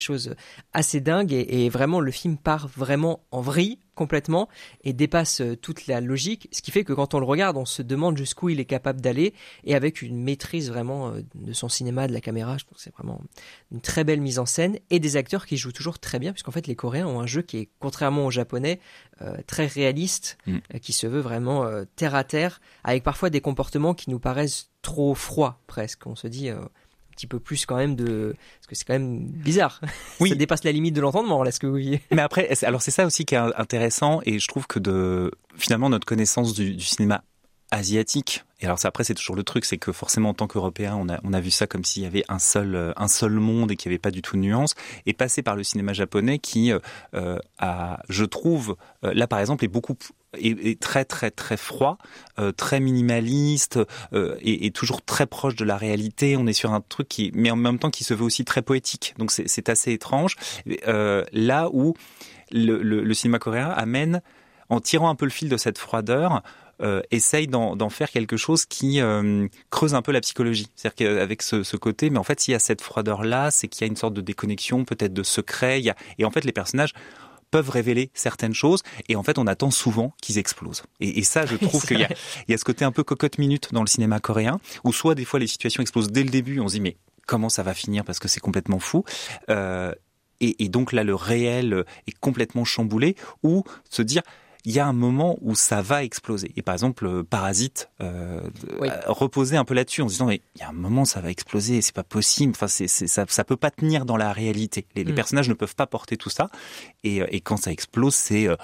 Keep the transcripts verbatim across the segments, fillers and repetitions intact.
chose assez dingue et, et vraiment le film part vraiment en vrille complètement et dépasse toute la logique, ce qui fait que quand on le regarde on se demande jusqu'où il est capable d'aller et avec une maîtrise vraiment de son cinéma, de la caméra. Je trouve que c'est vraiment une très belle mise en scène et des acteurs qui jouent toujours très bien, puisqu'en fait les Coréens ont un jeu qui est, contrairement aux Japonais, euh, très réaliste, mmh. euh, qui se veut vraiment euh, terre à terre, avec parfois des comportements qui nous paraissent trop froids presque. On se dit euh, un petit peu plus quand même de... Parce que c'est quand même bizarre. Oui. Ça dépasse la limite de l'entendement, là, ce que vous voyez. Mais après, alors c'est ça aussi qui est intéressant, et je trouve que de, finalement, notre connaissance du, du cinéma asiatique, et alors ça, après c'est toujours le truc, c'est que forcément en tant qu'Européens, on a, on a vu ça comme s'il y avait un seul, un seul monde et qu'il n'y avait pas du tout de nuance, et passer par le cinéma japonais qui euh, a, je trouve, euh, là par exemple, est beaucoup... Est, est très très très froid, euh, très minimaliste euh, et, et toujours très proche de la réalité. On est sur un truc qui, mais en même temps qui se veut aussi très poétique. Donc c'est, c'est assez étrange. Euh, là où le, le, le cinéma coréen amène, en tirant un peu le fil de cette froideur, euh, essaye d'en, d'en faire quelque chose qui euh, creuse un peu la psychologie. C'est-à-dire qu'avec ce, ce côté, mais en fait, s'il y a cette froideur-là, c'est qu'il y a une sorte de déconnexion, peut-être de secret. Il y a, et en fait, les personnages peuvent révéler certaines choses et en fait on attend souvent qu'ils explosent et, et ça je trouve qu'il y a, il y a ce côté un peu cocotte minute dans le cinéma coréen où soit des fois les situations explosent dès le début, on se dit mais comment ça va finir parce que c'est complètement fou euh, et, et donc là le réel est complètement chamboulé, ou se dire il y a un moment où ça va exploser. Et par exemple, Parasite euh, oui. reposait un peu là-dessus en se disant mais il y a un moment ça va exploser, c'est pas possible. Enfin, c'est, c'est, ça, ça peut pas tenir dans la réalité. Les, mm. les personnages ne peuvent pas porter tout ça. Et, et quand ça explose, c'est euh,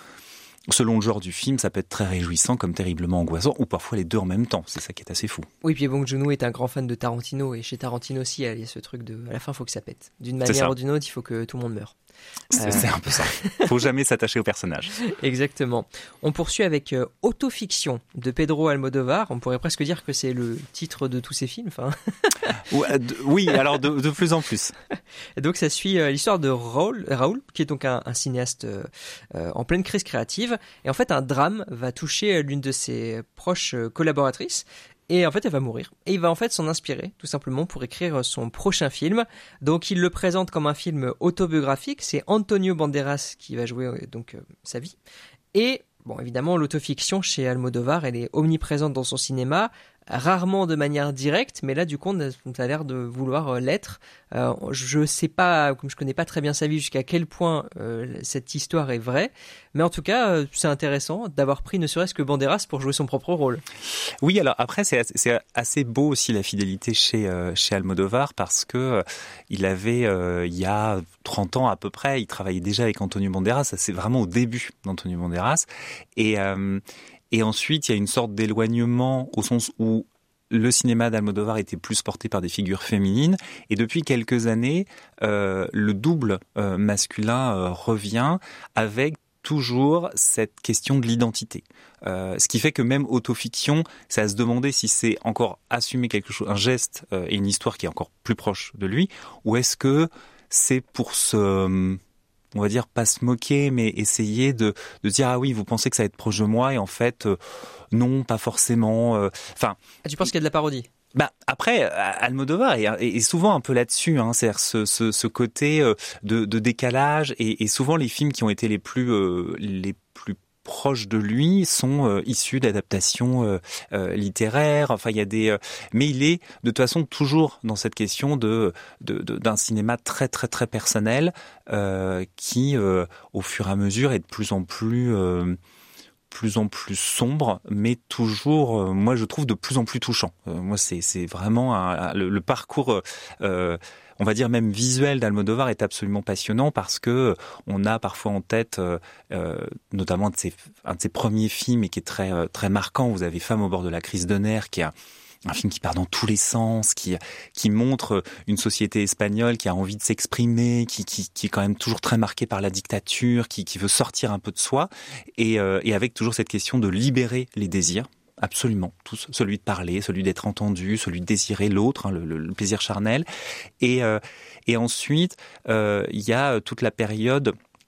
selon le genre du film, ça peut être très réjouissant comme terriblement angoissant, ou parfois les deux en même temps. C'est ça qui est assez fou. Oui, puis Bong Joon-ho est un grand fan de Tarantino, et chez Tarantino aussi, il y a ce truc de à la fin, il faut que ça pète. D'une manière ou d'une autre, il faut que tout le monde meure. C'est, euh... c'est un peu ça. Faut jamais s'attacher au personnage. Exactement. On poursuit avec euh, Autofiction de Pedro Almodovar. On pourrait presque dire que c'est le titre de tous ses films. Enfin. Oui, alors de, de plus en plus. Donc ça suit euh, l'histoire de Raoul, Raoul, qui est donc un, un cinéaste euh, euh, en pleine crise créative. Et en fait, un drame va toucher l'une de ses proches euh, collaboratrices. Et en fait, elle va mourir. Et il va en fait s'en inspirer, tout simplement, pour écrire son prochain film. Donc, il le présente comme un film autobiographique. C'est Antonio Banderas qui va jouer donc euh, sa vie. Et, bon, évidemment, l'autofiction chez Almodovar, elle est omniprésente dans son cinéma, rarement de manière directe, mais là, du coup, on a l'air de vouloir l'être. Euh, je sais pas, comme je connais pas très bien sa vie, jusqu'à quel point euh, cette histoire est vraie, mais en tout cas, euh, c'est intéressant d'avoir pris ne serait-ce que Banderas pour jouer son propre rôle. Oui, alors après, c'est assez, c'est assez beau aussi la fidélité chez euh, chez Almodovar, parce que euh, il avait, euh, il y a trente ans à peu près, il travaillait déjà avec Antonio Banderas, ça c'est vraiment au début d'Antonio Banderas, et euh, Et ensuite, il y a une sorte d'éloignement au sens où le cinéma d'Almodovar était plus porté par des figures féminines. Et depuis quelques années, euh, le double euh, masculin euh, revient avec toujours cette question de l'identité. Euh, ce qui fait que même autofiction, c'est à se demander si c'est encore assumer quelque chose, un geste euh, et une histoire qui est encore plus proche de lui, ou est-ce que c'est pour se... on va dire pas se moquer, mais essayer de, de dire ah oui, vous pensez que ça va être proche de moi, et en fait euh, non, pas forcément. Enfin, euh, ah, tu penses qu'il y a de la parodie? Bah après, Almodovar est, est souvent un peu là-dessus, hein, c'est-à-dire ce, ce, ce côté de, de décalage, et, et souvent les films qui ont été les plus euh, les plus proches de lui sont euh, issus d'adaptations euh, euh, littéraires. Enfin, il y a des, euh, mais il est de toute façon toujours dans cette question de, de, de d'un cinéma très très très personnel euh, qui, euh, au fur et à mesure, est de plus en plus euh, plus en plus sombre, mais toujours, euh, moi je trouve de plus en plus touchant. Euh, moi, c'est c'est vraiment un, un, le, le parcours. Euh, on va dire même visuel d'Almodovar est absolument passionnant, parce que on a parfois en tête, euh, euh, notamment un de, ses, un de ses premiers films et qui est très euh, très marquant. Vous avez Femme au bord de la crise de nerfs, qui a un film qui part dans tous les sens, qui qui montre une société espagnole qui a envie de s'exprimer, qui qui qui est quand même toujours très marquée par la dictature, qui qui veut sortir un peu de soi, et euh, et avec toujours cette question de libérer les désirs. Absolument, tous, celui de parler, celui d'être entendu, celui de désirer l'autre, hein, le, le, le plaisir charnel. Et, euh, et ensuite, euh, il y a toute la période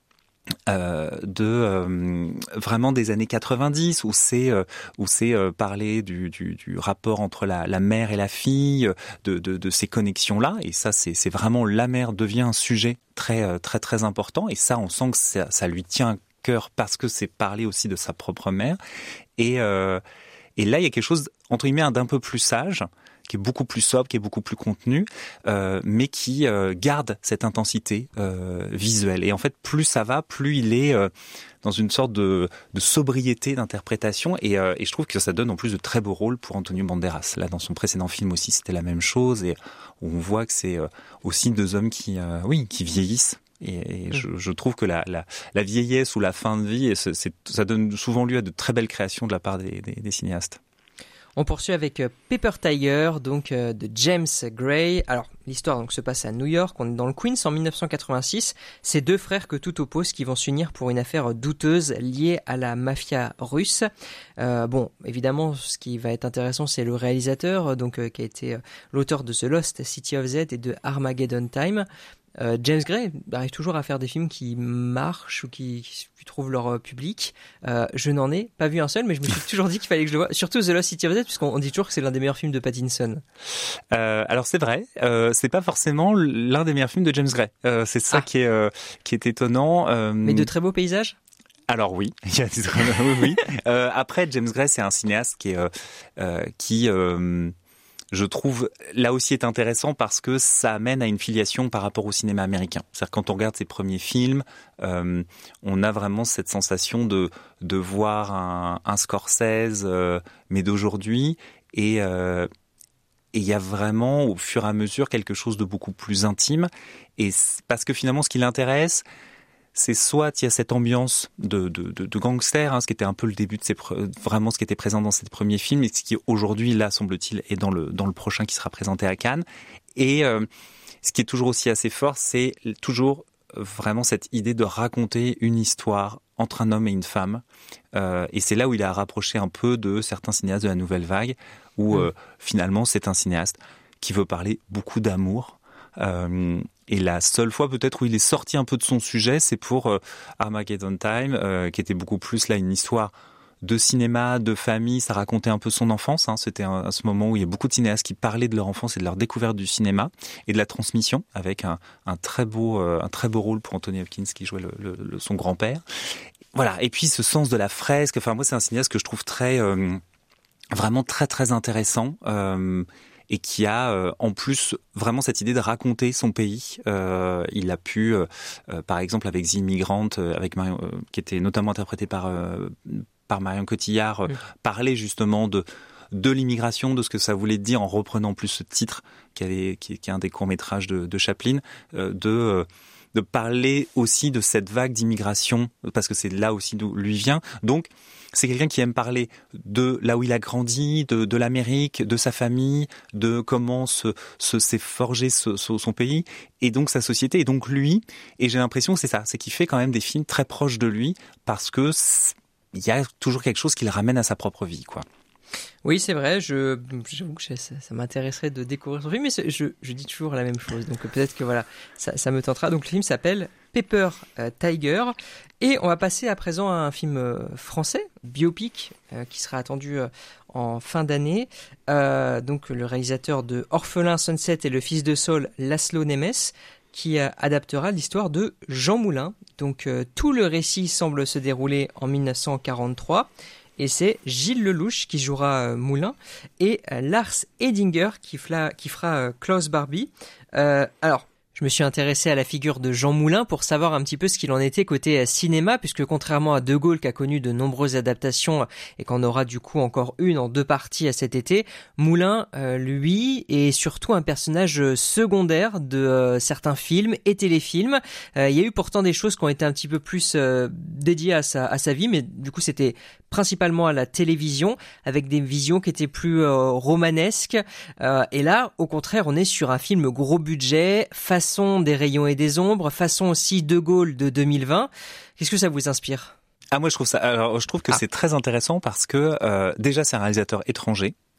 Euh, de euh, vraiment des années quatre-vingt-dix où c'est euh, où c'est euh, parler du, du, du rapport entre la, la mère et la fille, de, de, de ces connexions là, et ça c'est c'est vraiment, la mère devient un sujet très très très important, et ça on sent que ça, ça lui tient à cœur parce que c'est parler aussi de sa propre mère, et euh, et là il y a quelque chose entre guillemets d'un peu plus sage, qui est beaucoup plus sobre, qui est beaucoup plus contenu, euh, mais qui euh, garde cette intensité euh, visuelle. Et en fait, plus ça va, plus il est euh, dans une sorte de, de sobriété d'interprétation. Et, euh, et je trouve que ça donne en plus de très beaux rôles pour Antonio Banderas. Là, dans son précédent film aussi, c'était la même chose. Et on voit que c'est euh, aussi deux hommes qui, euh, oui, qui vieillissent. Et, et je, je trouve que la, la, la vieillesse ou la fin de vie, c'est, c'est, ça donne souvent lieu à de très belles créations de la part des, des, des cinéastes. On poursuit avec euh, Paper Tiger, donc euh, de James Gray. Alors l'histoire donc se passe à New York, on est dans le Queens en dix-neuf cent quatre-vingt-six. C'est deux frères que tout oppose qui vont s'unir pour une affaire douteuse liée à la mafia russe. Euh, bon, évidemment, ce qui va être intéressant, c'est le réalisateur, donc euh, qui a été euh, l'auteur de The Lost City of Z et de Armageddon Time. Euh, James Gray arrive toujours à faire des films qui marchent ou qui, qui trouvent leur euh, public. Euh, je n'en ai pas vu un seul, mais je me suis toujours dit qu'il fallait que je le voie. Surtout The Lost City of Z, puisqu'on on dit toujours que c'est l'un des meilleurs films de Pattinson. Euh, alors c'est vrai, euh, c'est pas forcément l'un des meilleurs films de James Gray. Euh, c'est ça ah. qui est euh, qui est étonnant. Euh... Mais de très beaux paysages. Alors oui, il y a des oui. oui. Euh, après, James Gray, c'est un cinéaste qui est euh, euh, qui euh, je trouve, là aussi est intéressant parce que ça amène à une filiation par rapport au cinéma américain. C'est-à-dire quand on regarde ses premiers films, euh, on a vraiment cette sensation de de voir un, un Scorsese, euh, mais d'aujourd'hui, et euh, et il y a vraiment au fur et à mesure quelque chose de beaucoup plus intime, et parce que finalement ce qui l'intéresse, c'est soit il y a cette ambiance de, de, de, de gangster, hein, ce qui était un peu le début de ses vraiment ce qui était présent dans ses premiers films, et ce qui aujourd'hui là semble-t-il est dans le dans le prochain qui sera présenté à Cannes. Et euh, ce qui est toujours aussi assez fort, c'est toujours vraiment cette idée de raconter une histoire entre un homme et une femme. Euh, et c'est là où il a rapproché un peu de certains cinéastes de la nouvelle vague, où euh, finalement c'est un cinéaste qui veut parler beaucoup d'amour. Euh, et la seule fois peut-être où il est sorti un peu de son sujet, c'est pour euh, Armageddon Time, euh, qui était beaucoup plus là une histoire de cinéma, de famille. Ça racontait un peu son enfance, hein. C'était un, à ce moment où il y a beaucoup de cinéastes qui parlaient de leur enfance et de leur découverte du cinéma et de la transmission, avec un, un très beau, euh, un très beau rôle pour Anthony Hopkins qui jouait le, le, le, son grand-père. Voilà. Et puis ce sens de la fresque. Enfin moi c'est un cinéaste que je trouve très, euh, vraiment très très intéressant. Euh, et qui a euh, en plus vraiment cette idée de raconter son pays. Euh, il a pu, euh, euh, par exemple avec The Immigrant, euh, avec Marion, euh, qui était notamment interprété par euh, par Marion Cotillard, oui. euh, parler justement de de l'immigration, de ce que ça voulait dire, en reprenant plus ce titre qui, avait, qui, qui est un des courts-métrages de, de Chaplin, euh, de euh, de parler aussi de cette vague d'immigration, parce que c'est là aussi d'où lui vient. Donc, c'est quelqu'un qui aime parler de là où il a grandi, de, de l'Amérique, de sa famille, de comment se, se, s'est forgé ce, ce, son pays, et donc sa société, et donc lui. Et j'ai l'impression que c'est ça, c'est qu'il fait quand même des films très proches de lui, parce que il y a toujours quelque chose qui le ramène à sa propre vie, quoi. Oui, c'est vrai, je, j'avoue que ça, ça m'intéresserait de découvrir son film, mais je, je dis toujours la même chose, donc peut-être que voilà, ça, ça me tentera. Donc le film s'appelle Paper euh, Tiger, et on va passer à présent à un film euh, français, biopic, euh, qui sera attendu euh, en fin d'année. Euh, donc le réalisateur de Orphelin, Sunset et Le Fils de Saul, Laszlo Nemes, qui euh, adaptera l'histoire de Jean Moulin. Donc euh, tout le récit semble se dérouler en dix-neuf cent quarante-trois. Et c'est Gilles Lelouch qui jouera euh, Moulin et euh, Lars Eidinger qui, fla, qui fera euh, Klaus Barbie. Euh, alors, je me suis intéressé à la figure de Jean Moulin pour savoir un petit peu ce qu'il en était côté euh, cinéma, puisque contrairement à De Gaulle qui a connu de nombreuses adaptations et qu'on aura du coup encore une en deux parties à cet été, Moulin, euh, lui, est surtout un personnage secondaire de euh, certains films et téléfilms. Euh, il y a eu pourtant des choses qui ont été un petit peu plus euh, dédiées à sa, à sa vie, mais du coup c'était principalement à la télévision, avec des visions qui étaient plus euh, romanesques. Euh, et là, au contraire, on est sur un film gros budget, façon Des Rayons et des Ombres, façon aussi De Gaulle de deux mille vingt. Qu'est-ce que ça vous inspire ? Ah, moi je trouve ça. Alors, je trouve que ah. c'est très intéressant parce que euh, déjà c'est un réalisateur étranger.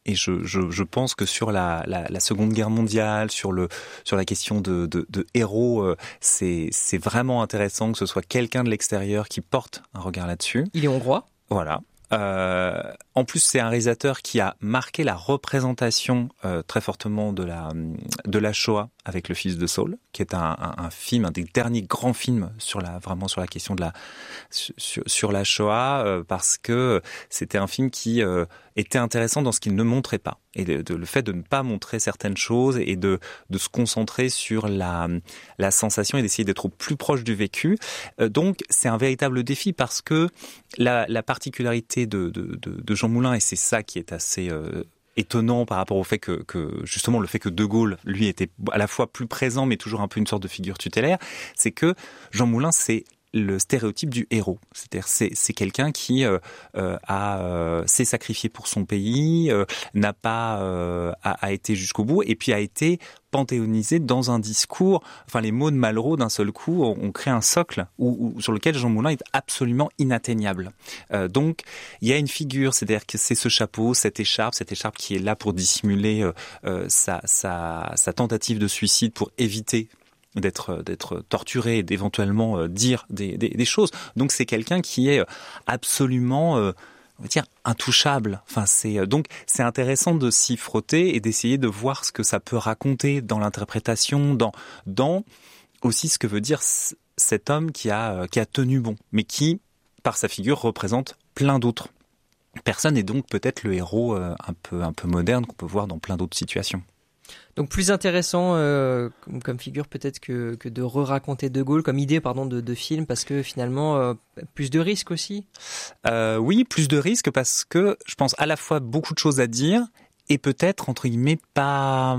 Et je, je, je pense que sur la, la, la Seconde Guerre mondiale, sur le sur la question de, de, de héros, euh, c'est c'est vraiment intéressant que ce soit quelqu'un de l'extérieur qui porte un regard là-dessus. Il est hongrois. Voilà. Euh, en plus, c'est un réalisateur qui a marqué la représentation euh, très fortement de la de la Shoah avec Le Fils de Saul, qui est un, un, un film, un des derniers grands films sur la vraiment sur la question de la sur, sur la Shoah, euh, parce que c'était un film qui euh, était intéressant dans ce qu'il ne montrait pas, et de, de, le fait de ne pas montrer certaines choses et de de se concentrer sur la la sensation et d'essayer d'être au plus proche du vécu. Euh, donc, c'est un véritable défi parce que la la particularité de de de, de Jean Moulin, et c'est ça qui est assez euh, étonnant par rapport au fait que, que justement le fait que De Gaulle lui était à la fois plus présent mais toujours un peu une sorte de figure tutélaire, c'est que Jean Moulin, c'est le stéréotype du héros, c'est-à-dire c'est c'est quelqu'un qui euh, euh, a euh, s'est sacrifié pour son pays, euh, n'a pas euh, a, a été jusqu'au bout, et puis a été panthéonisé dans un discours. Enfin, les mots de Malraux d'un seul coup ont, ont créé un socle où, où, sur lequel Jean Moulin est absolument inatteignable. Euh, donc il y a une figure, c'est-à-dire que c'est ce chapeau, cette écharpe, cette écharpe qui est là pour dissimuler euh, euh, sa, sa sa tentative de suicide, pour éviter d'être d'être torturé et d'éventuellement euh, dire des, des des choses. Donc c'est quelqu'un qui est absolument euh, on va dire intouchable. Enfin c'est donc c'est intéressant de s'y frotter et d'essayer de voir ce que ça peut raconter dans l'interprétation, dans dans aussi ce que veut dire c- cet homme qui a qui a tenu bon, mais qui par sa figure représente plein d'autres personnes, et donc peut-être le héros euh, un peu un peu moderne qu'on peut voir dans plein d'autres situations. Donc plus intéressant euh, comme, comme figure peut-être que, que de re-raconter De Gaulle, comme idée pardon de, de film, parce que finalement euh, plus de risques aussi. Euh, oui, plus de risques parce que je pense à la fois beaucoup de choses à dire et peut-être entre guillemets pas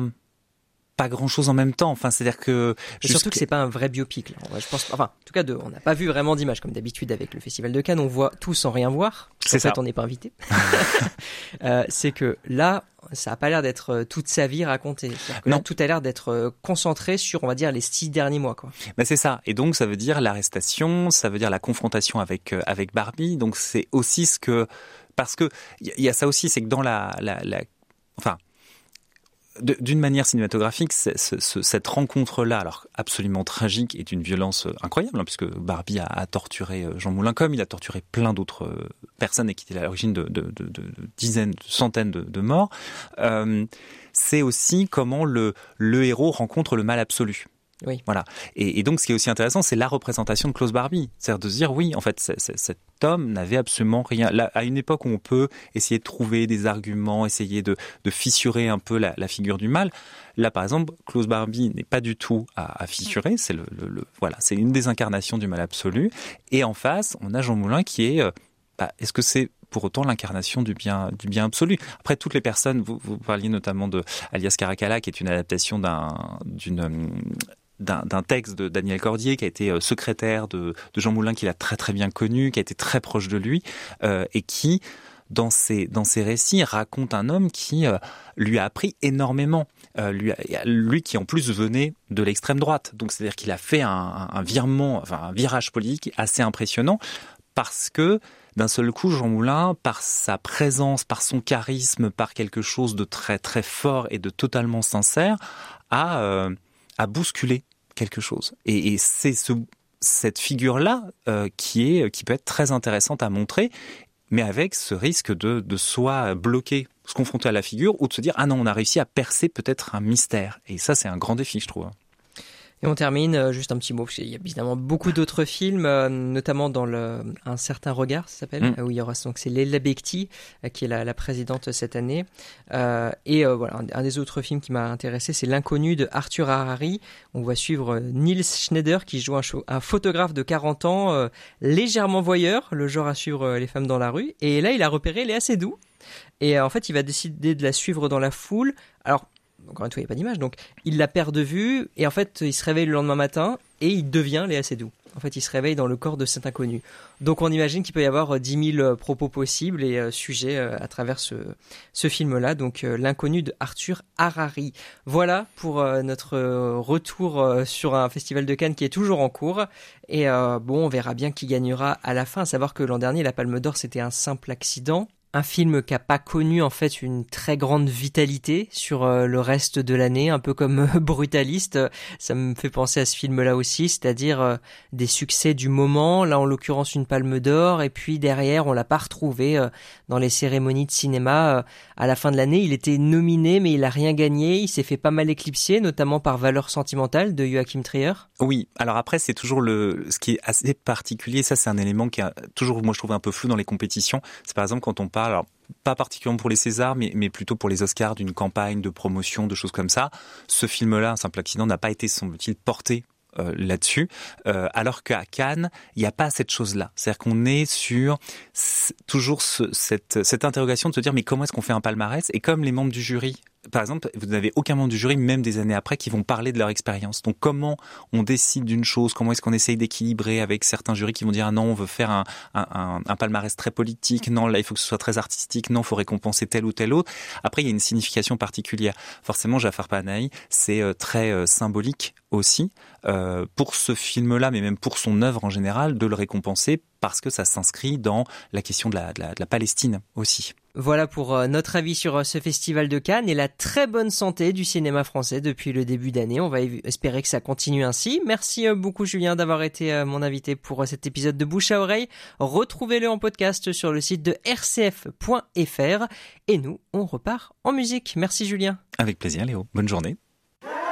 pas grand chose en même temps. Enfin, c'est-à-dire que et surtout que c'est pas un vrai biopic. Là. Je pense, enfin, en tout cas, de, on n'a pas vu vraiment d'image comme d'habitude avec le Festival de Cannes. On voit tout sans rien voir. C'est en fait, ça. on n'est pas invité. euh, c'est que là, ça a pas l'air d'être toute sa vie racontée. Que non, là, tout a l'air d'être concentré sur, on va dire, les six derniers mois, quoi. Ben c'est ça. Et donc, ça veut dire l'arrestation, ça veut dire la confrontation avec euh, avec Barbie. Donc, c'est aussi ce que parce que il y, y a ça aussi, c'est que dans la la, la enfin. De, d'une manière cinématographique, c'est, c'est, c'est, cette rencontre-là, alors absolument tragique et d'une violence incroyable, hein, puisque Barbie a, a torturé Jean Moulin, comme il a torturé plein d'autres personnes et qui étaient à l'origine de, de, de, de dizaines, de centaines de, de morts. Euh, c'est aussi comment le, le héros rencontre le mal absolu. Oui. Voilà. Et, et donc, ce qui est aussi intéressant, c'est la représentation de Klaus Barbie. C'est-à-dire de se dire, oui, en fait, c'est, c'est, cet homme n'avait absolument rien. Là, à une époque où on peut essayer de trouver des arguments, essayer de, de fissurer un peu la, la figure du mal. Là, par exemple, Klaus Barbie n'est pas du tout à, à fissurer. C'est le, le, le, voilà, c'est une des incarnations du mal absolu. Et en face, on a Jean Moulin qui est, euh, bah, est-ce que c'est pour autant l'incarnation du bien du bien absolu. Après, toutes les personnes, vous, vous parliez notamment de Alias Caracalla, qui est une adaptation d'un d'une D'un, d'un texte de Daniel Cordier, qui a été secrétaire de, de Jean Moulin, qu'il a très très bien connu, qui a été très proche de lui, euh, et qui, dans ses, dans ses récits, raconte un homme qui euh, lui a appris énormément. Euh, lui, lui qui en plus venait de l'extrême droite. Donc c'est-à-dire qu'il a fait un, un, un virement, enfin un virage politique assez impressionnant, parce que d'un seul coup, Jean Moulin, par sa présence, par son charisme, par quelque chose de très très fort et de totalement sincère, a euh, à bousculer quelque chose. Et, et c'est ce, cette figure-là euh, qui est qui peut être très intéressante à montrer, mais avec ce risque de, de soit bloquer, se confronter à la figure, ou de se dire « Ah non, on a réussi à percer peut-être un mystère ». Et ça, c'est un grand défi, je trouve. Et on termine, euh, juste un petit mot, parce qu'il y a évidemment beaucoup d'autres films, euh, notamment dans le, Un certain regard, ça s'appelle, mmh. où il y aura donc c'est Leila Bekti, euh, qui est la, la présidente cette année. Euh, et euh, voilà, un, un des autres films qui m'a intéressé, c'est L'inconnu de Arthur Harari. On va suivre Niels Schneider, qui joue un, show, un photographe de quarante ans, euh, légèrement voyeur, le genre à suivre euh, les femmes dans la rue. Et là, il a repéré Léa Seydoux. Et euh, en fait, il va décider de la suivre dans la foule. Alors, encore une fois, il n'y a pas d'image, donc il la perd de vue, et en fait, il se réveille le lendemain matin, et il devient Léa Seydoux. En fait, il se réveille dans le corps de cet inconnu. Donc on imagine qu'il peut y avoir dix mille propos possibles et euh, sujets euh, à travers ce, ce film-là, donc euh, L'inconnu de Arthur Harari. Voilà pour euh, notre retour euh, sur un festival de Cannes qui est toujours en cours, et euh, bon, on verra bien qui gagnera à la fin, à savoir que l'an dernier, la Palme d'Or, c'était un simple accident. Un film qui a pas connu en fait une très grande vitalité sur euh, le reste de l'année, un peu comme euh, Brutaliste. Ça me fait penser à ce film-là aussi, c'est-à-dire euh, des succès du moment, là en l'occurrence une Palme d'Or, et puis derrière on l'a pas retrouvé euh, dans les cérémonies de cinéma. Euh, à la fin de l'année, il était nominé mais il a rien gagné, il s'est fait pas mal éclipser, notamment par Valeurs sentimentales de Joachim Trier. Oui, alors après c'est toujours le ce qui est assez particulier, ça c'est un élément qui a toujours, moi je trouve un peu flou dans les compétitions, c'est par exemple quand on parle, alors pas particulièrement pour les Césars, mais, mais plutôt pour les Oscars, d'une campagne de promotion, de choses comme ça. Ce film-là, Un simple accident, n'a pas été, semble-t-il, porté euh, là-dessus, euh, alors qu'à Cannes, il n'y a pas cette chose-là. C'est-à-dire qu'on est sur c- toujours ce, cette, cette interrogation de se dire mais comment est-ce qu'on fait un palmarès ? Et comme les membres du jury, par exemple, vous n'avez aucun membre du jury, même des années après, qui vont parler de leur expérience. Donc, comment on décide d'une chose ? Comment est-ce qu'on essaye d'équilibrer avec certains jurys qui vont dire ah non, on veut faire un, un, un palmarès très politique. Non, là, il faut que ce soit très artistique. Non, il faut récompenser tel ou tel autre. Après, il y a une signification particulière. Forcément, Jafar Panahi, c'est euh, très euh, symbolique aussi euh, pour ce film-là, mais même pour son œuvre en général, de le récompenser parce que ça s'inscrit dans la question de la, de la, de la Palestine aussi. Voilà pour euh, notre avis sur euh, ce festival de Cannes et la très bonne santé du cinéma français depuis le début d'année. On va y- espérer que ça continue ainsi. Merci euh, beaucoup Julien d'avoir été euh, mon invité pour euh, cet épisode de Bouche à Oreille. Retrouvez-le en podcast sur le site de r c f point f r et nous, on repart en musique. Merci Julien. Avec plaisir Léo. Bonne journée.